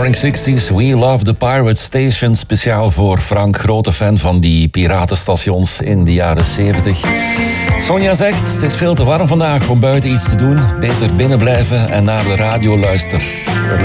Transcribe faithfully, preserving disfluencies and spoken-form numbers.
Roaring zestig's, We Love the Pirate Station. Speciaal voor Frank, grote fan van die piratenstations in de jaren zeventig. Sonja zegt, het is veel te warm vandaag om buiten iets te doen. Beter binnen blijven en naar de radio luisteren.